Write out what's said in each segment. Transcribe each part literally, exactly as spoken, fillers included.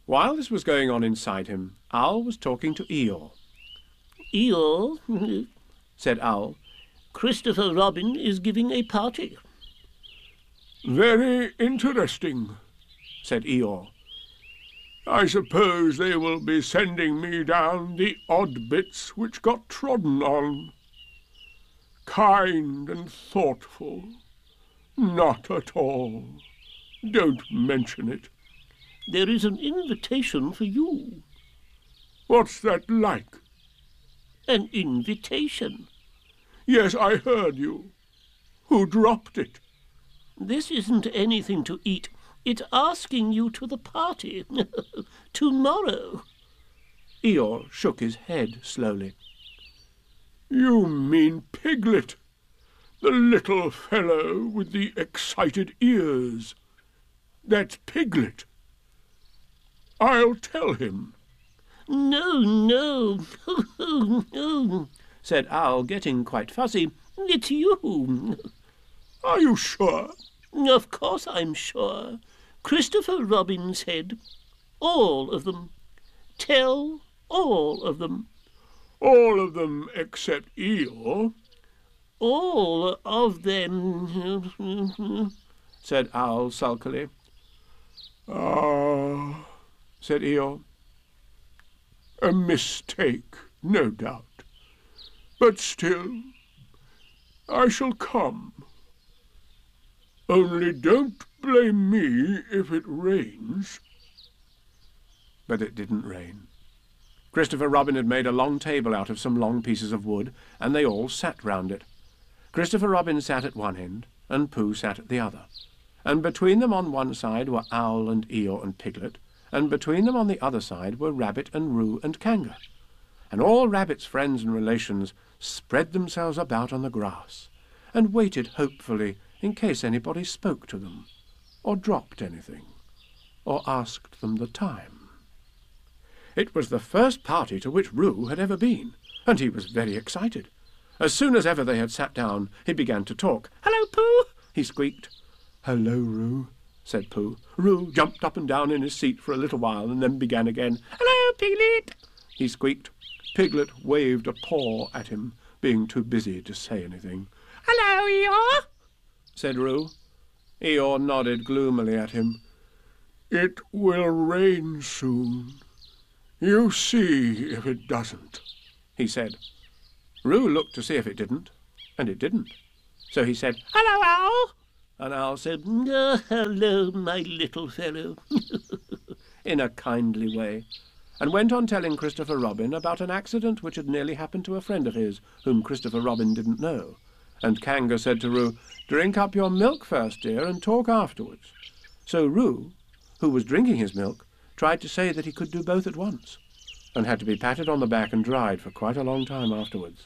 While this was going on inside him, Owl was talking to Eeyore. "Eeyore," said Owl, "Christopher Robin is giving a party." "Very interesting," said Eeyore. "I suppose they will be sending me down the odd bits which got trodden on. Kind and thoughtful. Not at all. Don't mention it." "There is an invitation for you." "What's that like?" "An invitation." "Yes, I heard you. Who dropped it?" "This isn't anything to eat. It's asking you to the party. Tomorrow." Eeyore shook his head slowly. "You mean Piglet, the little fellow with the excited ears. That's Piglet. I'll tell him." "No, no, no," said Owl, getting quite fussy. "It's you." "Are you sure?" "Of course I'm sure. Christopher Robin said, all of them. Tell all of them." "All of them except Eeyore?" "All of them," said Owl sulkily. "Ah," said Eeyore. "A mistake, no doubt. But still, I shall come. Only don't blame me if it rains." But it didn't rain. Christopher Robin had made a long table out of some long pieces of wood, and they all sat round it. Christopher Robin sat at one end, and Pooh sat at the other, and between them on one side were Owl and Eeyore and Piglet, and between them on the other side were Rabbit and Roo and Kanga, and all Rabbit's friends and relations spread themselves about on the grass, and waited hopefully in case anybody spoke to them, or dropped anything, or asked them the time. It was the first party to which Roo had ever been, and he was very excited. As soon as ever they had sat down, he began to talk. "Hello, Pooh!" he squeaked. "Hello, Roo," said Pooh. Roo jumped up and down in his seat for a little while, and then began again. "Hello, Piglet!" he squeaked. Piglet waved a paw at him, being too busy to say anything. "Hello, Eeyore!" said Roo. Eeyore nodded gloomily at him. "It will rain soon. You see if it doesn't," he said. Roo looked to see if it didn't, and it didn't. So he said, "Hello, Owl!" And Owl said, "Oh, hello, my little fellow," in a kindly way, and went on telling Christopher Robin about an accident which had nearly happened to a friend of his, whom Christopher Robin didn't know. And Kanga said to Roo, "Drink up your milk first, dear, and talk afterwards." So Roo, who was drinking his milk, tried to say that he could do both at once, and had to be patted on the back and dried for quite a long time afterwards.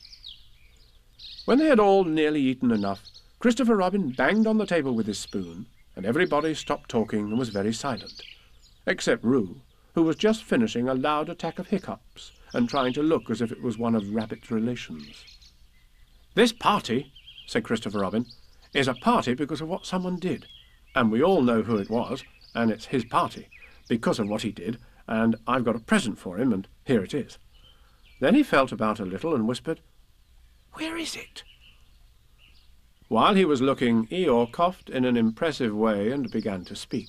When they had all nearly eaten enough, Christopher Robin banged on the table with his spoon, and everybody stopped talking and was very silent, except Roo, who was just finishing a loud attack of hiccups and trying to look as if it was one of Rabbit's relations. "This party," said Christopher Robin, "is a party because of what someone did, and we all know who it was, and it's his party, because of what he did, and I've got a present for him, and here it is." Then he felt about a little and whispered, "Where is it?" While he was looking, Eeyore coughed in an impressive way and began to speak.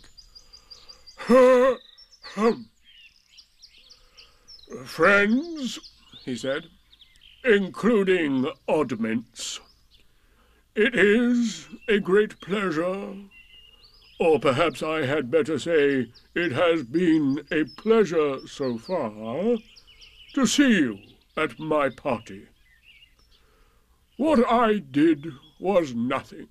"Hum. Friends," he said, "including oddments, it is a great pleasure, or perhaps I had better say it has been a pleasure so far, to see you at my party. What I did was nothing.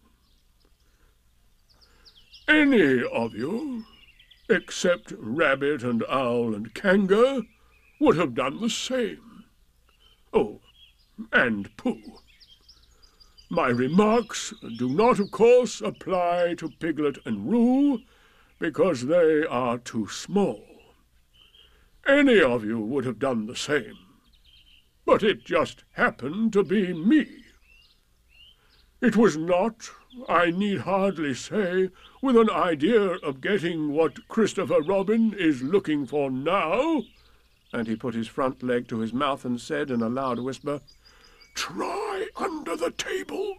Any of you, except Rabbit and Owl and Kanga, would have done the same. Oh, and Pooh. My remarks do not, of course, apply to Piglet and Roo, because they are too small. Any of you would have done the same, but it just happened to be me. It was not, I need hardly say, with an idea of getting what Christopher Robin is looking for now, and he put his front leg to his mouth and said in a loud whisper, "Try under the table,"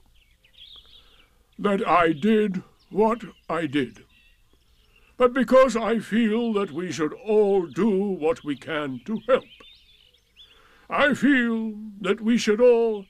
that I did what I did. But because I feel that we should all do what we can to help. I feel that we should all...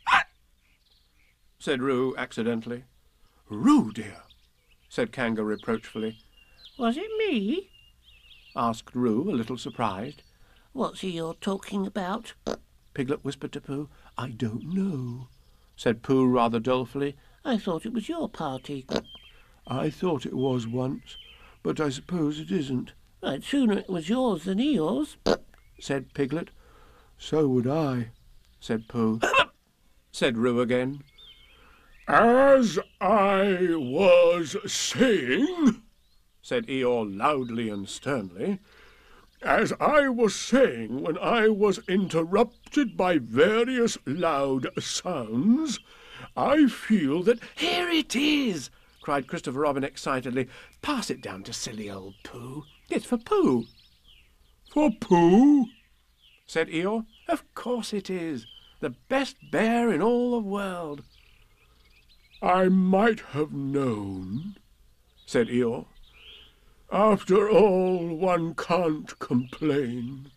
said Roo accidentally. "Roo, dear," said Kanga reproachfully. Was it me? Asked Roo, a little surprised. What's he you're talking about? Piglet whispered to Pooh. "I don't know," said Pooh rather dolefully. I thought it was your party. "I thought it was once, but I suppose it isn't." I'd sooner it was yours than Eeyore's, said Piglet. "So would I," said Pooh. Said Roo again. "As I was saying," said Eeyore loudly and sternly, "as I was saying when I was interrupted by various loud sounds, I feel that—" "Here it is!" cried Christopher Robin excitedly. "Pass it down to silly old Pooh. It's for Pooh." "For Pooh?" said Eeyore. "Of course it is. The best bear in all the world." "I might have known," said Eeyore. "After all, one can't complain.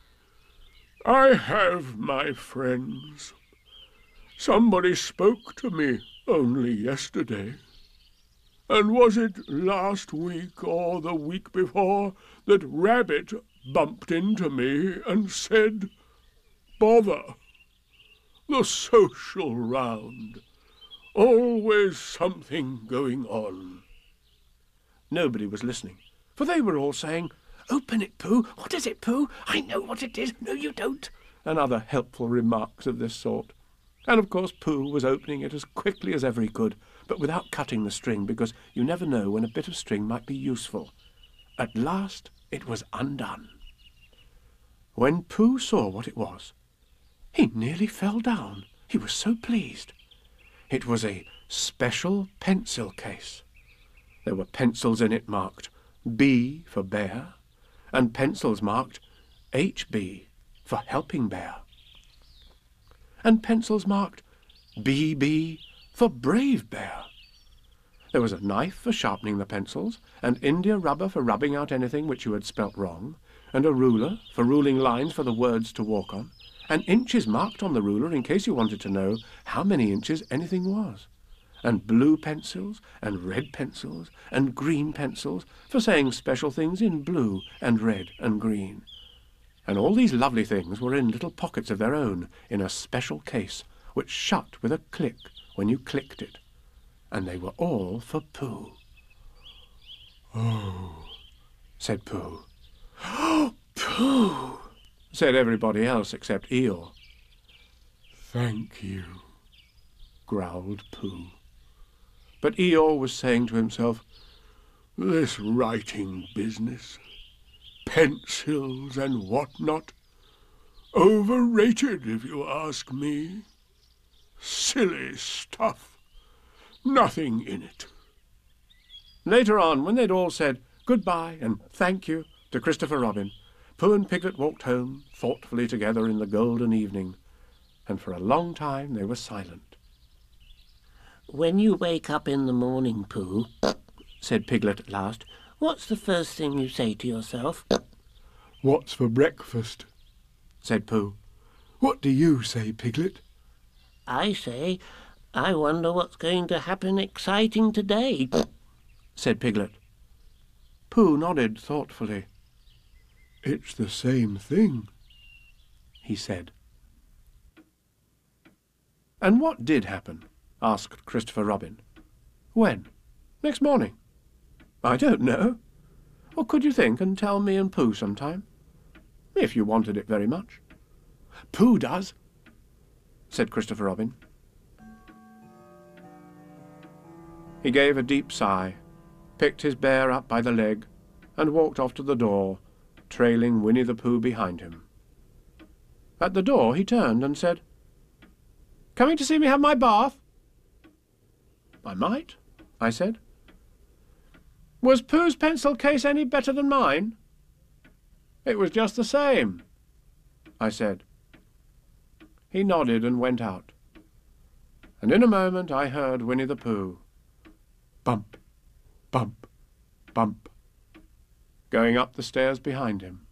I have my friends. Somebody spoke to me only yesterday. And was it last week or the week before that Rabbit bumped into me and said, 'Bother! The social round. Always something going on.'" Nobody was listening, for they were all saying, "Open it, Pooh! What is it, Pooh? I know what it is. No, you don't," and other helpful remarks of this sort. And of course Pooh was opening it as quickly as ever he could, but without cutting the string, because you never know when a bit of string might be useful. At last it was undone. When Pooh saw what it was, he nearly fell down. He was so pleased. It was a special pencil case. There were pencils in it marked B for bear, and pencils marked H B for helping bear, and pencils marked B B for brave bear. There was a knife for sharpening the pencils, and India rubber for rubbing out anything which you had spelt wrong, and a ruler for ruling lines for the words to walk on, and inches marked on the ruler in case you wanted to know how many inches anything was, and blue pencils, and red pencils, and green pencils for saying special things in blue and red and green. And all these lovely things were in little pockets of their own in a special case, which shut with a click when you clicked it. And they were all for Pooh. "Oh," said Pooh. "Oh, Pooh," said everybody else except Eeyore. "Thank you," growled Pooh. But Eeyore was saying to himself, "This writing business, pencils and what not, overrated if you ask me. Silly stuff. Nothing in it." Later on, when they'd all said goodbye and thank you to Christopher Robin, Pooh and Piglet walked home thoughtfully together in the golden evening, and for a long time they were silent. "When you wake up in the morning, Pooh," said Piglet at last, "what's the first thing you say to yourself?" "What's for breakfast?" said Pooh. "What do you say, Piglet?" "I say, I wonder what's going to happen exciting today," said Piglet. Pooh nodded thoughtfully. "It's the same thing," he said. "And what did happen?" asked Christopher Robin. "When? Next morning?" "I don't know. Or could you think and tell me and Pooh sometime? If you wanted it very much." "Pooh does," said Christopher Robin. He gave a deep sigh, picked his bear up by the leg, and walked off to the door, trailing Winnie the Pooh behind him. At the door he turned and said, "Coming to see me have my bath?" I might, I said. Was Pooh's pencil case any better than mine? It was just the same, I said. He nodded and went out, and in a moment I heard Winnie the Pooh, bump, bump, bump, going up the stairs behind him.